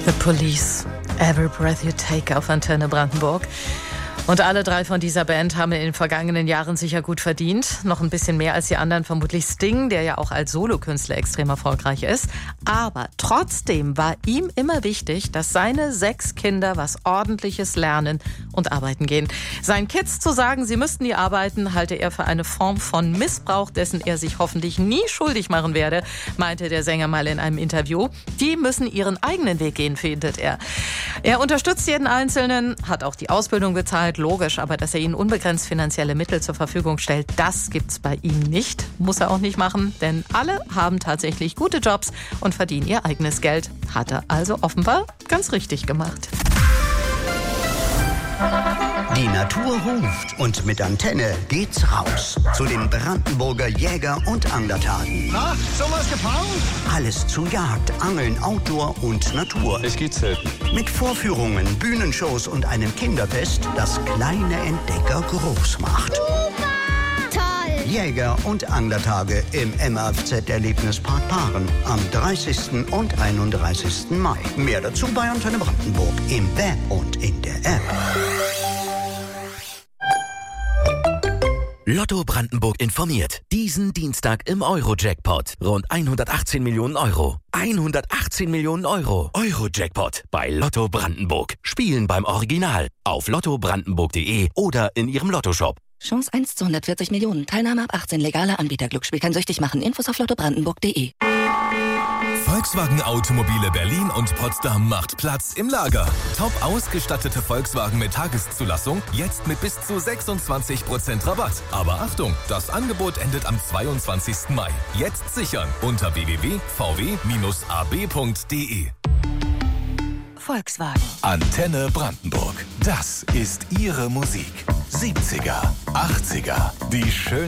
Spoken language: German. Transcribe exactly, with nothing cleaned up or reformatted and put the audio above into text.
The Police, Every Breath You Take auf Antenne Brandenburg. Und alle drei von dieser Band haben in den vergangenen Jahren sicher gut verdient. Noch ein bisschen mehr als die anderen, vermutlich Sting, der ja auch als Solokünstler extrem erfolgreich ist. Aber trotzdem war ihm immer wichtig, dass seine sechs Kinder was Ordentliches lernen und arbeiten gehen. Seinen Kids zu sagen, sie müssten nie arbeiten, halte er für eine Form von Missbrauch, dessen er sich hoffentlich nie schuldig machen werde, meinte der Sänger mal in einem Interview. Die müssen ihren eigenen Weg gehen, findet er. Er unterstützt jeden Einzelnen, hat auch die Ausbildung bezahlt, logisch, aber dass er ihnen unbegrenzt finanzielle Mittel zur Verfügung stellt, das gibt's bei ihm nicht. Muss er auch nicht machen, denn alle haben tatsächlich gute Jobs und verdienen ihr eigenes Geld. Hat er also offenbar ganz richtig gemacht. Die Natur ruft und mit Antenne geht's raus zu den Brandenburger Jäger- und Anglertagen. Na, sowas gefangen? Alles zu Jagd, Angeln, Outdoor und Natur. Ich gehe zelten. Mit Vorführungen, Bühnenshows und einem Kinderfest, das kleine Entdecker groß macht. Toll! Jäger- und Anglertage im M A F Z-Erlebnispark Paaren am dreißigsten und einunddreißigsten Mai. Mehr dazu bei Antenne Brandenburg im Web und in der App. Lotto Brandenburg informiert. Diesen Dienstag im Euro-Jackpot. Rund hundertachtzehn Millionen Euro. hundertachtzehn Millionen Euro. Euro-Jackpot bei Lotto Brandenburg. Spielen beim Original. Auf lotto brandenburg punkt de oder in Ihrem Lottoshop. Chance eins zu hundertvierzig Millionen. Teilnahme ab achtzehn. Legaler Anbieter. Glücksspiel kann süchtig machen. Infos auf lotto brandenburg punkt de. Volkswagen Automobile Berlin und Potsdam macht Platz im Lager. Top ausgestattete Volkswagen mit Tageszulassung, jetzt mit bis zu sechsundzwanzig Prozent Rabatt. Aber Achtung, das Angebot endet am zweiundzwanzigsten Mai. Jetzt sichern unter w w w punkt v w bindestrich a b punkt de. Volkswagen. Antenne Brandenburg. Das ist Ihre Musik. siebziger, achtziger. Die schönen